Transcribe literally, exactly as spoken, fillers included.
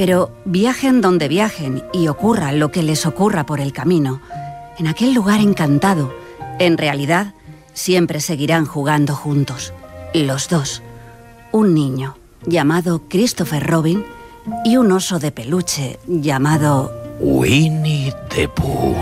Pero viajen donde viajen y ocurra lo que les ocurra por el camino, en aquel lugar encantado, en realidad, siempre seguirán jugando juntos, los dos. Un niño llamado Christopher Robin y un oso de peluche llamado Winnie the Pooh.